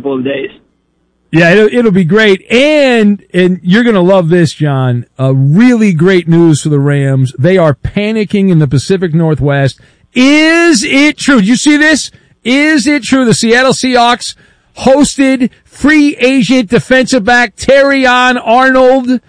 couple of days. Yeah, it'll be great. And you're going to love this, John. Really great news for the Rams. They are panicking in the Pacific Northwest. Is it true? Did you see this? Is it true the Seattle Seahawks hosted free agent defensive back Terrion Arnold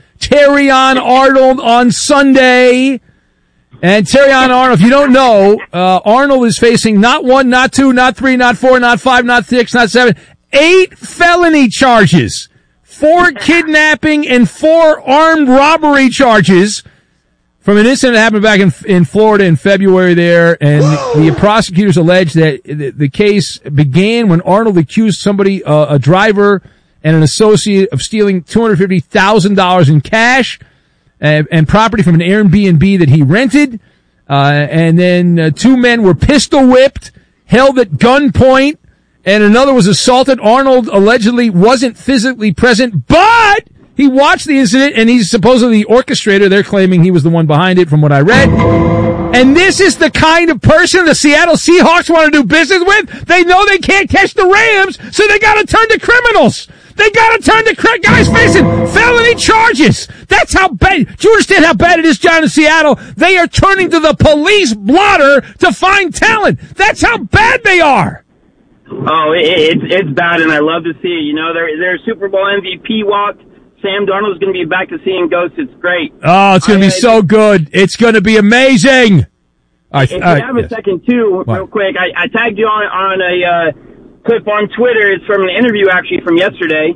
on Sunday? And Terrion Arnold, if you don't know, Arnold is facing not 1, not 2, not 3, not 4, not 5, not 6, not 7, 8 felony charges, 4 kidnapping and 4 armed robbery charges from an incident that happened back in Florida in February there. And the prosecutors allege that the case began when Arnold accused somebody, a driver and an associate, of stealing $250,000 in cash and property from an Airbnb that he rented. And then 2 men were pistol whipped, held at gunpoint, and another was assaulted. Arnold allegedly wasn't physically present, but he watched the incident, and he's supposedly the orchestrator. They're claiming he was the one behind it, from what I read. And this is the kind of person the Seattle Seahawks want to do business with. They know they can't catch the Rams, so they got to turn to criminals. They got to turn to guys facing felony charges. That's how bad. Do you understand how bad it is, John, in Seattle? They are turning to the police blotter to find talent. That's how bad they are. Oh, it's bad, and I love to see it. You know, their Super Bowl MVP walked. Sam Darnold's going to be back to seeing ghosts. It's great. Oh, it's going to be so good. It's going to be amazing. If you have a second, too, real quick, I tagged you on a clip on Twitter. It's from an interview, actually, from yesterday,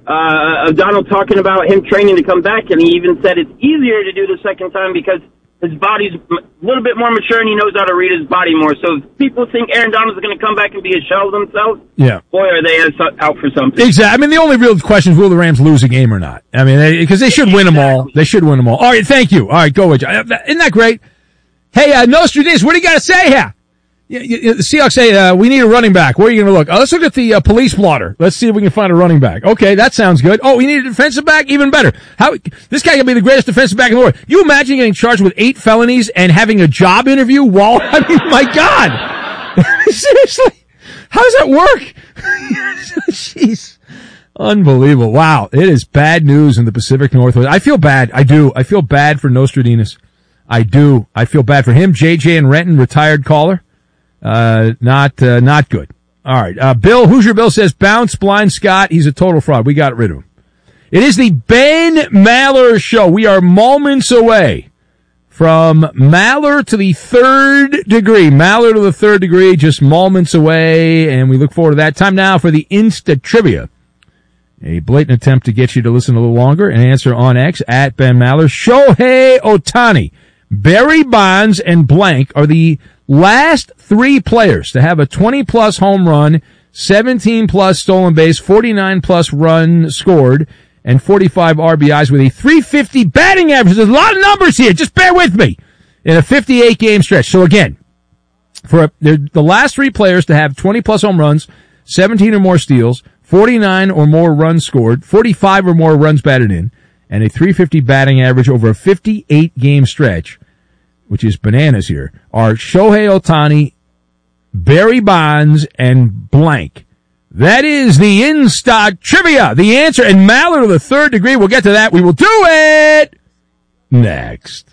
of Donald talking about him training to come back, and he even said it's easier to do the second time because his body's a little bit more mature and he knows how to read his body more. So if people think Aaron Donald's going to come back and be a shell of themselves, boy, are they out for something. Exactly. I mean, the only real question is, will the Rams lose a game or not? I mean, because they should win them all. They should win them all. All right, thank you. All right, go with you. Isn't that great? Hey, Nostradamus, what do you got to say here? The Seahawks say, we need a running back. Where are you going to look? Let's look at the police blotter. Let's see if we can find a running back. Okay, that sounds good. Oh, we need a defensive back? Even better. This guy can be the greatest defensive back in the world. You imagine getting charged with 8 felonies and having a job interview while, I mean, my God. Seriously. How does that work? Jeez. Unbelievable. Wow. It is bad news in the Pacific Northwest. I feel bad. I do. I feel bad for Nostradamus. I do. I feel bad for him. JJ in Renton, retired caller. Not good. All right. Bill, Hoosier Bill says, bounce Blind Scott. He's a total fraud. We got rid of him. It is the Ben Maller Show. We are moments away from Maller to the 3rd degree. Maller to the 3rd degree, just moments away. And we look forward to that. Time now for the Insta Trivia. A blatant attempt to get you to listen a little longer and answer on X at Ben Maller. Shohei Ohtani, Barry Bonds, and blank are the last 3 players to have a 20-plus home run, 17-plus stolen base, 49-plus run scored, and 45 RBIs with a .350 batting average. There's a lot of numbers here. Just bear with me. In a 58-game stretch. So again, for the last 3 players to have 20-plus home runs, 17 or more steals, 49 or more runs scored, 45 or more runs batted in, and a .350 batting average over a 58-game stretch, which is bananas here, are Shohei Ohtani, Barry Bonds, and blank. That is the Insta Trivia. The answer, and Maller to the 3rd degree. We'll get to that. We will do it next.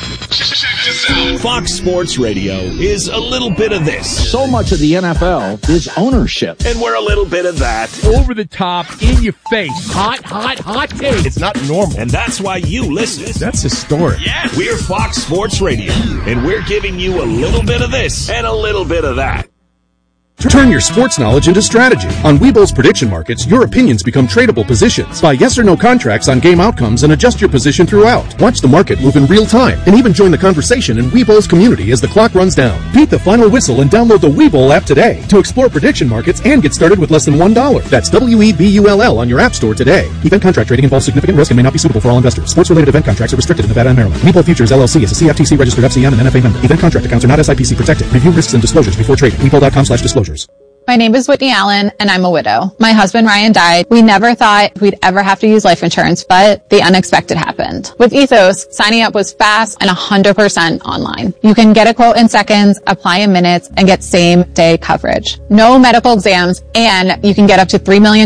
Fox Sports Radio is a little bit of this. So much of the NFL is ownership. And we're a little bit of that. Over the top, in your face. Hot take. It's not normal. And that's why you listen. That's historic. Yeah. We're Fox Sports Radio. And we're giving you a little bit of this and a little bit of that. Turn your sports knowledge into strategy. On Webull's prediction markets, your opinions become tradable positions. Buy yes or no contracts on game outcomes and adjust your position throughout. Watch the market move in real time and even join the conversation in Webull's community as the clock runs down. Beat the final whistle and download the Webull app today to explore prediction markets and get started with less than $1. That's WEBULL on your app store today. Event contract trading involves significant risk and may not be suitable for all investors. Sports-related event contracts are restricted in Nevada and Maryland. Webull Futures LLC is a CFTC registered FCM and NFA member. Event contract accounts are not SIPC protected. Review risks and disclosures before trading. Webull.com/disclosures. My name is Whitney Allen, and I'm a widow. My husband, Ryan, died. We never thought we'd ever have to use life insurance, but the unexpected happened. With Ethos, signing up was fast and 100% online. You can get a quote in seconds, apply in minutes, and get same-day coverage. No medical exams, and you can get up to $3 million